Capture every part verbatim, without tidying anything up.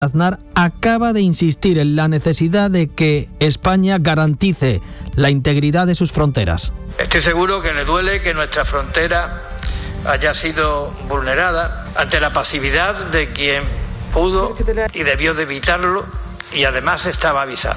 Aznar acaba de insistir en la necesidad de que España garantice la integridad de sus fronteras. Estoy seguro que le duele que nuestra frontera haya sido vulnerada ante la pasividad de quien pudo y debió de evitarlo y además estaba avisado.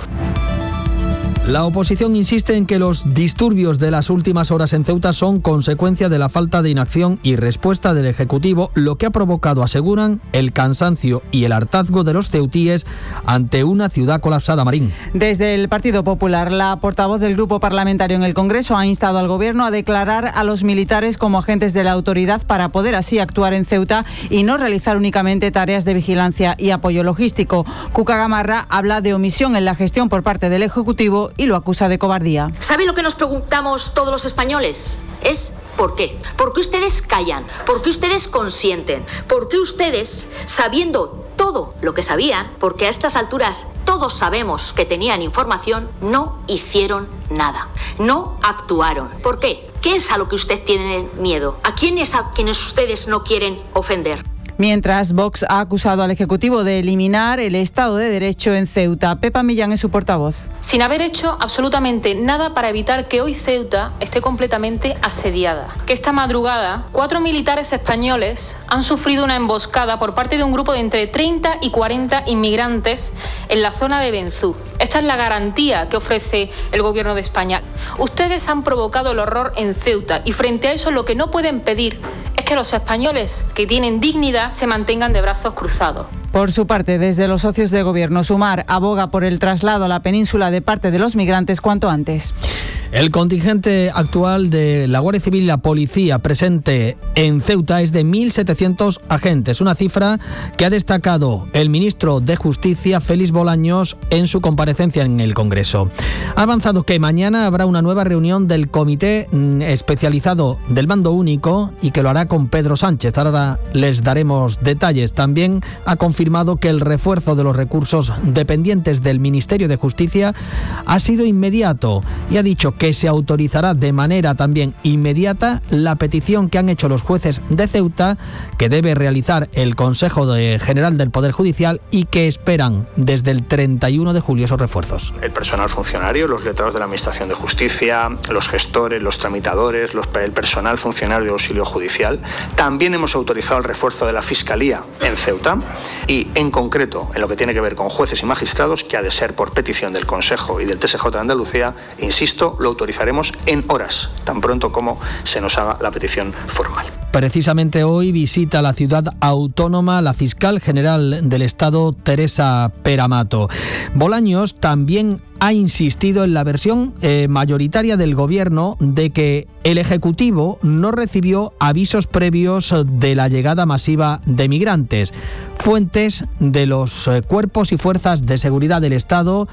La oposición insiste en que los disturbios de las últimas horas en Ceuta son consecuencia de la falta de inacción y respuesta del Ejecutivo, lo que ha provocado, aseguran, el cansancio y el hartazgo de los ceutíes ante una ciudad colapsada. Marín. Desde el Partido Popular, la portavoz del grupo parlamentario en el Congreso ha instado al Gobierno a declarar a los militares como agentes de la autoridad para poder así actuar en Ceuta y no realizar únicamente tareas de vigilancia y apoyo logístico. Cuca Gamarra habla de omisión en la gestión por parte del Ejecutivo y lo acusa de cobardía. ¿Saben lo que nos preguntamos todos los españoles? Es ¿por qué? ¿Por qué ustedes callan? ¿Por qué ustedes consienten? ¿Por qué ustedes, sabiendo todo lo que sabían, porque a estas alturas todos sabemos que tenían información, no hicieron nada? No actuaron. ¿Por qué? ¿Qué es a lo que usted tiene miedo? ¿A quién es a quienes ustedes no quieren ofender? Mientras, Vox ha acusado al Ejecutivo de eliminar el Estado de Derecho en Ceuta. Pepa Millán es su portavoz. Sin haber hecho absolutamente nada para evitar que hoy Ceuta esté completamente asediada. Que esta madrugada, cuatro militares españoles han sufrido una emboscada por parte de un grupo de entre treinta y cuarenta inmigrantes en la zona de Benzú. Esta es la garantía que ofrece el Gobierno de España. Ustedes han provocado el horror en Ceuta y frente a eso lo que no pueden pedir es que los españoles que tienen dignidad se mantengan de brazos cruzados. Por su parte, desde los socios de gobierno, Sumar aboga por el traslado a la península de parte de los migrantes cuanto antes. El contingente actual de la Guardia Civil y la Policía presente en Ceuta es de mil setecientos agentes, una cifra que ha destacado el ministro de Justicia, Félix Bolaños, en su comparecencia en el Congreso. Ha avanzado que mañana habrá una nueva reunión del Comité Especializado del Mando Único y que lo hará con Pedro Sánchez. Ahora les daremos detalles. También ha confirmado que el refuerzo de los recursos dependientes del Ministerio de Justicia ha sido inmediato y ha dicho que se autorizará de manera también inmediata la petición que han hecho los jueces de Ceuta, que debe realizar el Consejo de General del Poder Judicial y que esperan desde el treinta y uno de julio esos refuerzos. El personal funcionario, los letrados de la Administración de Justicia, los gestores, los tramitadores, los, el personal funcionario de auxilio judicial. También hemos autorizado el refuerzo de la Fiscalía en Ceuta y, en concreto, en lo que tiene que ver con jueces y magistrados, que ha de ser por petición del Consejo y del T S J de Andalucía, insisto, lo autorizaremos en horas, tan pronto como se nos haga la petición formal. Precisamente hoy visita la ciudad autónoma la fiscal general del Estado, Teresa Peramato. Bolaños también ha insistido en la versión eh, mayoritaria del Gobierno de que el Ejecutivo no recibió avisos previos de la llegada masiva de migrantes. Fuentes de los eh, cuerpos y fuerzas de seguridad del Estado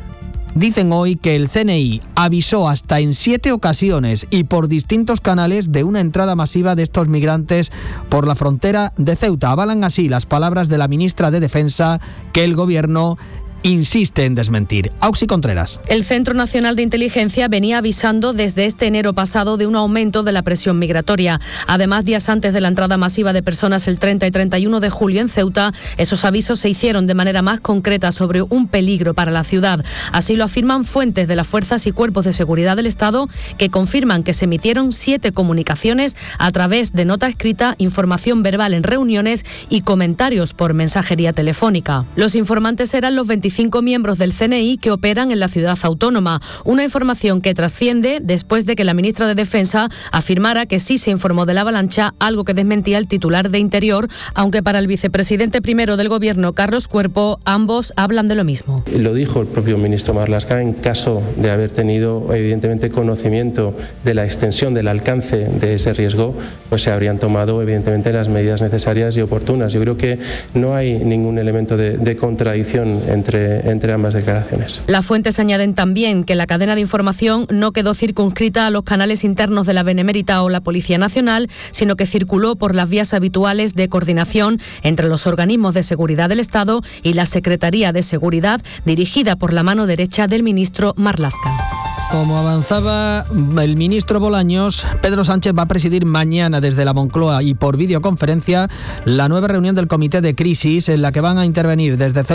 dicen hoy que el C N I avisó hasta en siete ocasiones y por distintos canales de una entrada masiva de estos migrantes por la frontera de Ceuta. Avalan así las palabras de la ministra de Defensa que el Gobierno insiste en desmentir. Auxi Contreras. El Centro Nacional de Inteligencia venía avisando desde este enero pasado de un aumento de la presión migratoria. Además, días antes de la entrada masiva de personas el treinta y treinta y uno de julio en Ceuta, esos avisos se hicieron de manera más concreta sobre un peligro para la ciudad. Así lo afirman fuentes de las fuerzas y cuerpos de seguridad del Estado, que confirman que se emitieron siete comunicaciones a través de nota escrita, información verbal en reuniones y comentarios por mensajería telefónica. Los informantes eran los veinticinco miembros del C N I que operan en la ciudad autónoma. Una información que trasciende después de que la ministra de Defensa afirmara que sí se informó de la avalancha, algo que desmentía el titular de Interior, aunque para el vicepresidente primero del Gobierno, Carlos Cuerpo, ambos hablan de lo mismo. Lo dijo el propio ministro Marlaska, en caso de haber tenido evidentemente conocimiento de la extensión, del alcance de ese riesgo, pues se habrían tomado evidentemente las medidas necesarias y oportunas. Yo creo que no hay ningún elemento de, de contradicción entre entre ambas declaraciones. Las fuentes añaden también que la cadena de información no quedó circunscrita a los canales internos de la Benemérita o la Policía Nacional, sino que circuló por las vías habituales de coordinación entre los organismos de seguridad del Estado y la Secretaría de Seguridad, dirigida por la mano derecha del ministro Marlaska. Como avanzaba el ministro Bolaños, Pedro Sánchez va a presidir mañana desde la Moncloa y por videoconferencia la nueva reunión del Comité de Crisis en la que van a intervenir desde